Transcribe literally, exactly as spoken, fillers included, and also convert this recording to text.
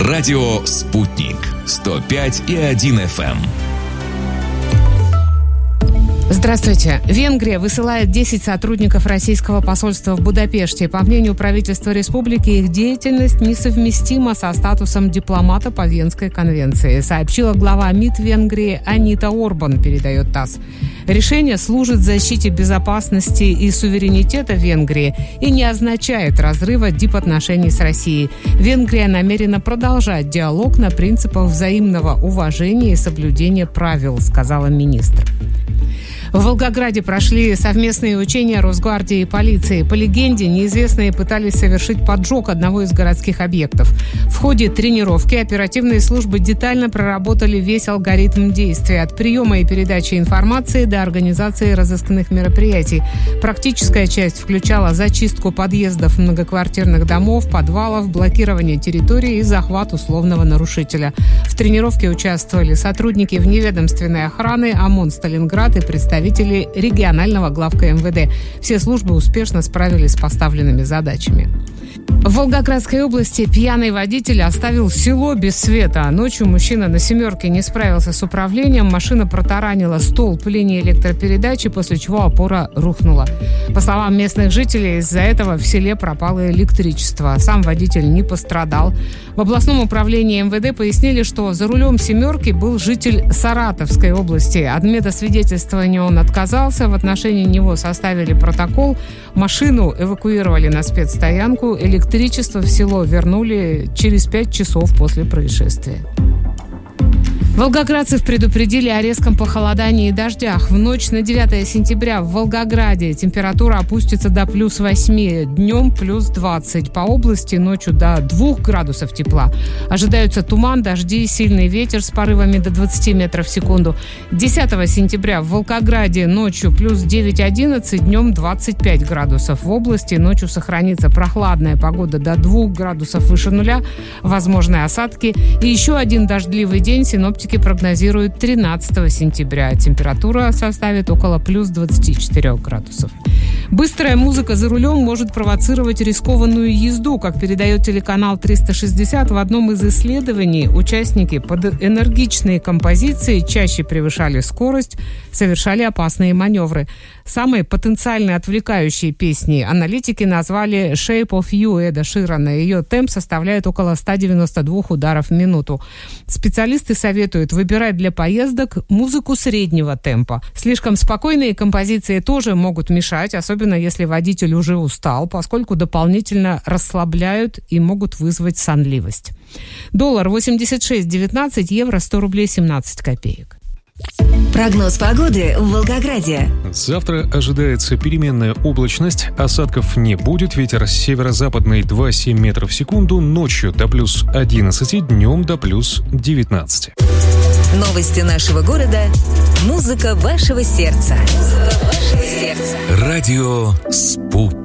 Радио «Спутник». сто пять и один эф эм. Здравствуйте. Венгрия высылает десять сотрудников российского посольства в Будапеште. По мнению правительства республики, их деятельность несовместима со статусом дипломата по Венской конвенции, сообщила глава МИД Венгрии Анита Орбан, передает ТАСС. Решение служит защите безопасности и суверенитета Венгрии и не означает разрыва дипотношений с Россией. Венгрия намерена продолжать диалог на принципах взаимного уважения и соблюдения правил, сказала министр. В Волгограде прошли совместные учения Росгвардии и полиции. По легенде, неизвестные пытались совершить поджог одного из городских объектов. В ходе тренировки оперативные службы детально проработали весь алгоритм действий от приема и передачи информации до организации разыскных мероприятий. Практическая часть включала зачистку подъездов многоквартирных домов, подвалов, блокирование территории и захват условного нарушителя. В тренировке участвовали сотрудники вневедомственной охраны, ОМОН Сталинград и представители регионального главка эм вэ дэ. Все службы успешно справились с поставленными задачами. В Волгоградской области пьяный водитель оставил село без света. Ночью мужчина на «семерке» не справился с управлением. Машина протаранила столб линии электропередачи, после чего опора рухнула. По словам местных жителей, из-за этого в селе пропало электричество. Сам водитель не пострадал. В областном управлении эм вэ дэ пояснили, что за рулем «семерки» был житель Саратовской области. От медосвидетельствования он отказался. В отношении него составили протокол. Машину эвакуировали на спецстоянку. Электричество в село вернули через пять часов после происшествия. Волгоградцев предупредили о резком похолодании и дождях. В ночь на девятое сентября в Волгограде температура опустится до плюс восьми, днем плюс двадцать. По области ночью до двух градусов тепла. Ожидаются туман, дожди, сильный ветер с порывами до двадцати метров в секунду. десятого сентября в Волгограде ночью плюс девять-одиннадцать, днем двадцать пять градусов. В области ночью сохранится прохладная погода до двух градусов выше нуля, возможны осадки. И еще один дождливый день синоптики прогнозируют тринадцатого сентября. Температура составит около плюс двадцати четырёх градусов. Быстрая музыка за рулем может провоцировать рискованную езду. Как передает телеканал триста шестьдесят, в одном из исследований участники под энергичные композиции чаще превышали скорость, совершали опасные маневры. Самые потенциально отвлекающие песни аналитики назвали «Shape of You» Эда Ширана. Ее темп составляет около ста девяноста двух ударов в минуту. Специалисты советуют выбирать для поездок музыку среднего темпа. Слишком спокойные композиции тоже могут мешать, особенно если водитель уже устал, поскольку дополнительно расслабляют и могут вызвать сонливость. Доллар восемьдесят шесть девятнадцать, евро сто рублей семнадцать копеек. Прогноз погоды в Волгограде. Завтра ожидается переменная облачность, осадков не будет, ветер северо-западный два целых семь метров в секунду, ночью до плюс одиннадцати, днем до плюс девятнадцати. Новости нашего города, музыка вашего сердца. Музыка вашего сердца. Радио «Спутник».